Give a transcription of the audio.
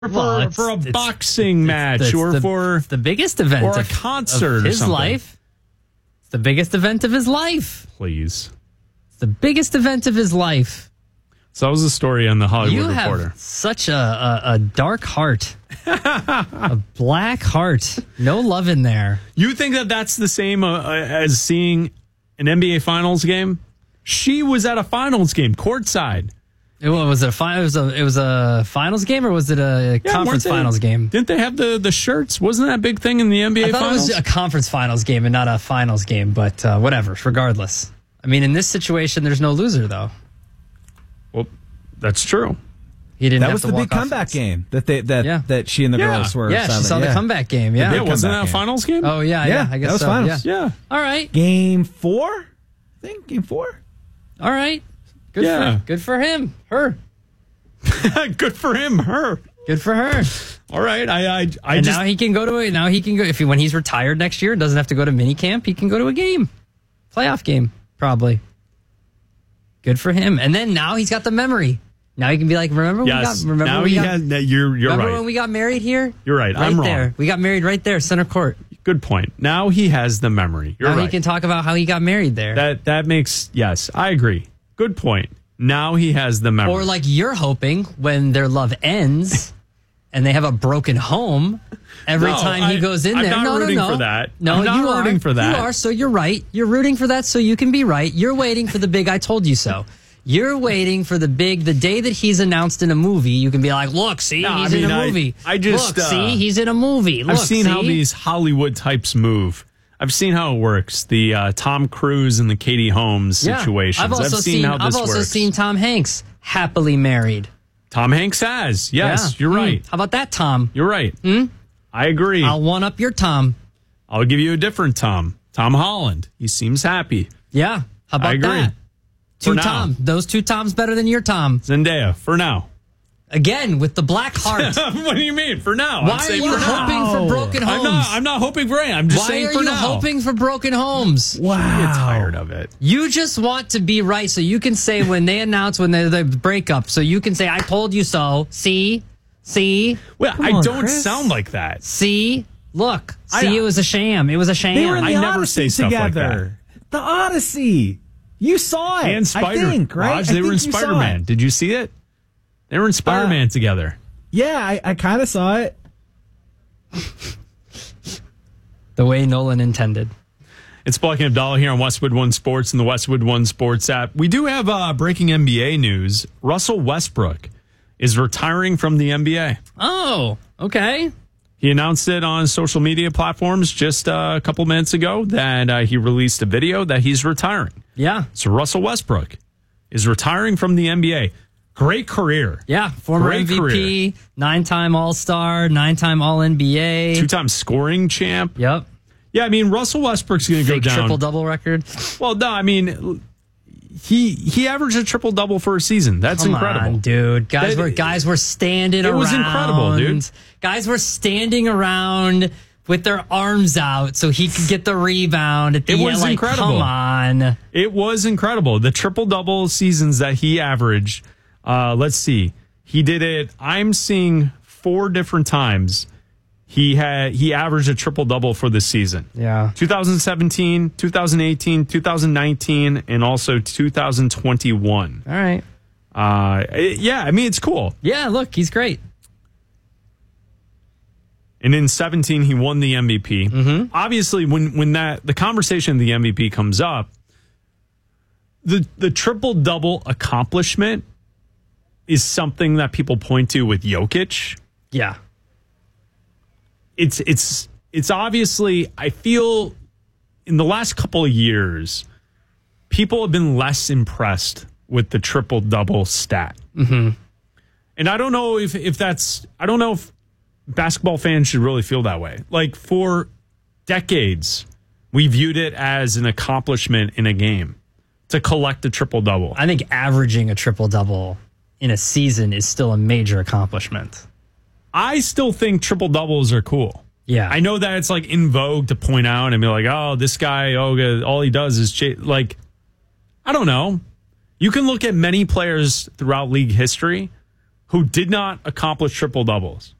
for a boxing match or for the biggest event or a concert of his or something. life. It's the biggest event of his life. Please. It's the biggest event of his life. So that was the story on the Hollywood Reporter. You have such a dark heart. A black heart. No love in there. You think that that's the same as seeing an NBA Finals game? She was at a Finals game, courtside. Was it a finals game or was it a conference finals game? Didn't they have the shirts? Wasn't that a big thing in the NBA I thought Finals? it was a conference finals game and not a finals game, but whatever, regardless. I mean, in this situation, there's no loser, though. Well, that's true. He didn't. That was the big comeback game that she and the girls were. Yeah, she saw the comeback game. Yeah, wasn't that a finals game? Oh yeah. I guess that was so. finals. Yeah. All right. Game 4, I think. Game 4. All right. Good for him. Her. Good for him. Her. Good for her. All right. Now he can go when he's retired next year and doesn't have to go to mini camp. He can go to a game, playoff game, probably. Good for him. And then now he's got the memory. Now he can be like, remember you're right. when we got married here? You're right. I'm wrong. There. We got married right there, center court. Good point. Now he has the memory. You're right. Now he can talk about how he got married there. That makes, yes, I agree. Good point. Now he has the memory. Or like you're hoping when their love ends and they have a broken home every time he goes in there. I'm not rooting for that. No, I'm not rooting for that. You are, so you're right. You're rooting for that so you can be right. You're waiting for the big I told you so. You're waiting for the day that he's announced in a movie, you can be like, look, see, he's in a movie. See, he's in a movie. Look, I've seen how these Hollywood types move. I've seen how it works. The Tom Cruise and the Katie Holmes situations. I've also seen Tom Hanks happily married. Tom Hanks has. Yes, you're right. How about that, Tom? You're right. I agree. I'll one up your Tom. I'll give you a different Tom. Tom Holland. He seems happy. Yeah. How about that? Those two Toms better than your Tom. Zendaya, for now. Again, with the black heart. What do you mean, for now? Why are you hoping for broken homes? I'm not hoping for it. I'm just saying for now. Why are you hoping for broken homes? Wow. I get tired of it. You just want to be right so you can say when they announce when they break up, so you can say, I told you so. See? Well, I don't sound like that. See? Look. It was a sham. It was a sham. They were in the I never Odyssey say stuff like together. that. The Odyssey. You saw it. And Spider-Man. I think, right? They were in Spider-Man. Did you see it? They were in Spider-Man together. Yeah, I kind of saw it. The way Nolan intended. It's Black and Abdallah here on Westwood One Sports and the Westwood One Sports app. We do have breaking NBA news. Russell Westbrook is retiring from the NBA. Oh, okay. He announced it on social media platforms just a couple minutes ago that he released a video that he's retiring. Yeah. So Russell Westbrook is retiring from the NBA. Great career. Yeah. Former Great MVP, career. 9-time All-Star, 9-time All-NBA. 2-time scoring champ. Yep. Yeah, I mean, Russell Westbrook's going to go down. Triple-double record. Well, no, I mean, he averaged a triple-double for a season. That's incredible. Come on, dude. Guys were standing around. It was incredible, dude. Guys were standing around with their arms out so he could get the rebound at the end. It was incredible. Come on. It was incredible. The triple-double seasons that he averaged, let's see. He did it, I'm seeing 4 different times. He averaged a triple-double for this season. Yeah. 2017, 2018, 2019, and also 2021. All right. Yeah, I mean, it's cool. Yeah, look, he's great. And in 17, he won the MVP. Mm-hmm. Obviously, when the conversation of the MVP comes up, the triple-double accomplishment is something that people point to with Jokic. Yeah. It's obviously, I feel in the last couple of years, people have been less impressed with the triple-double stat. Mm-hmm. And I don't know if basketball fans should really feel that way. Like, for decades, we viewed it as an accomplishment in a game to collect a triple-double. I think averaging a triple-double in a season is still a major accomplishment. I still think triple-doubles are cool. Yeah. I know that it's like in vogue to point out and be like, oh, this guy, all he does is like, I don't know. You can look at many players throughout league history who did not accomplish triple doubles.